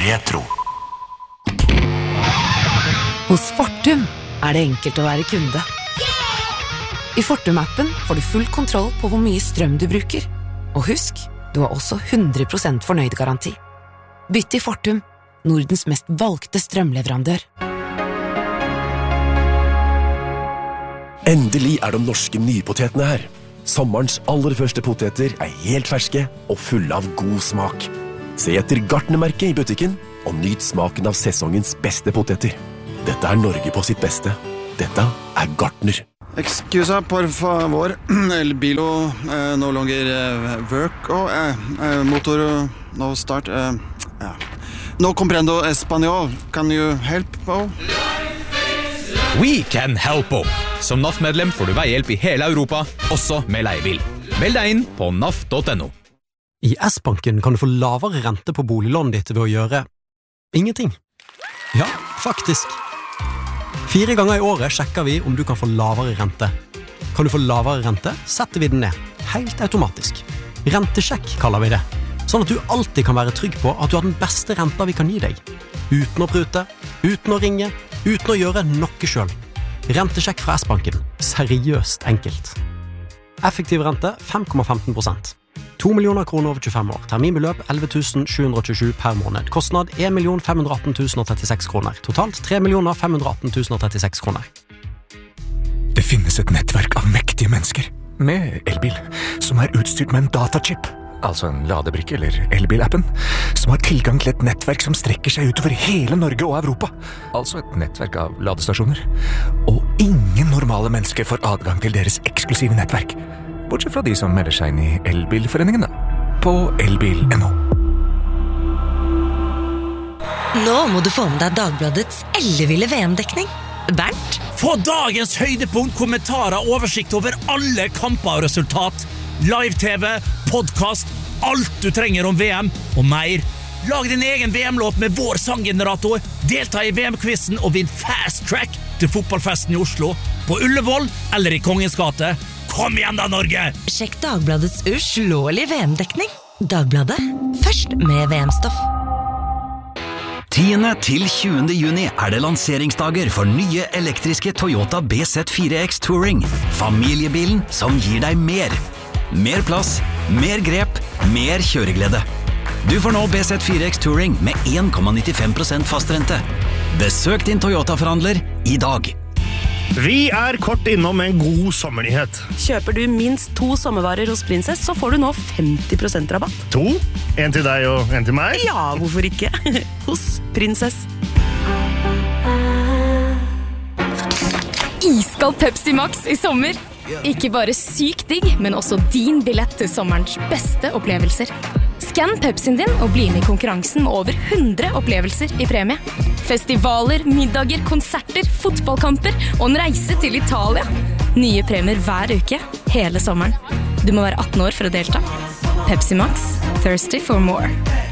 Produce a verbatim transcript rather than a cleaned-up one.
Retro. Hos Fortum er det enkelt å være kunde. I Fortum-appen får du full kontroll på hvor mye strøm du bruker. Og husk, du har også hundre prosent fornøyd-garanti. Bytt til Fortum, Nordens mest valgte strømleverandør. Endelig er de norske nypotetene her. Sommerens aller første poteter er helt ferske og fulle av god smak. Se etter Gartnermerket i butikken og nyt smaken av sesongens beste poteter. Dette er Norge på sitt beste. Dette er Gartner. Excusa, por favor. El bilo eh, no longer eh, work. Oh, eh, eh, motor uh, no start. Eh, ja. No comprendo español. Can you help? Oh? We can help. Som N A F-medlem får du veihjelp i hele Europa, også med leiebil. Meld deg inn på N A F punktum no. I S-banken kan du få lavere rente på boliglånet ditt ved å gjøre ingenting. Ja, faktisk. Fire ganger i året sjekker vi om du kan få lavere rente. Kan du få lavere rente, setter vi den ned. Helt automatisk. Rentesjekk kaller vi det. Sånn at du alltid kan være trygg på at du har den beste renta vi kan gi deg. Uten å prute, uten å ringe, uten å gjøre noe selv. Rentesjekk fra S-banken. Seriøst enkelt. Effektiv rente fem komma femten prosent. to millioner kroner over tjuefem år. Terminbeløp elleve tusen sju hundre tjuesju per måned. Kostnad en million fem hundre atten tusen trettiseks kroner. Totalt tre millioner fem hundre atten tusen trettiseks kroner. Det finnes et nettverk av mektige mennesker med elbil som er utstyrt med en datachip, altså en ladebrikke eller elbilappen, som har tilgang til et nettverk som strekker seg utover hele Norge og Europa. Altså et nettverk av ladestasjoner. Og ingen normale mennesker får adgang til deres eksklusive nettverk. Bortsett fra de som melder seg inn i elbilforeningen da, på elbil punktum no. Nå må du få med deg Dagbladets elleville V M-dekning. Bernt? Få dagens høydepunkt, kommentarer, oversikt over alle kamper og resultat. Live-tv, podcast, alt du trenger om V M og mer. Lag din egen V M-låt med vår sanggenerator. Delta i V M-quizen og vinn fast track til fotballfesten i Oslo. På Ullevål eller i Kongens gate. Kom igjen da, Norge! Sjekk Dagbladets uslåelige V M-dekning. Dagbladet, først med V M-stoff. tiende til tjuende juni er det lanseringsdager for nye elektriske Toyota B Z fire X Touring. Familiebilen som gir deg mer. Mer plass, mer grep, mer kjøreglede. Du får nå B Z fire X Touring med en komma nittifem prosent fastrente. Besøk din Toyota-forhandler i dag. Vi er kort innom en god sommernyhet. Kjøper du minst to sommervarer hos Princess, så får du nå femti prosent rabatt. To? En til deg og en til meg? Ja, hvorfor ikke? Hos Princess. Iskald Pepsi Max i sommer. Ikke bare sykt digg, men også din billett til sommerens beste opplevelser. Skann Pepsien din og bli med i konkurransen med over hundre opplevelser i premie. Festivaler, middager, konserter, fotballkamper og en reise til Italia. Nye premier hver uke, hele sommeren. Du må være atten år for å delta. Pepsi Max, thirsty for more.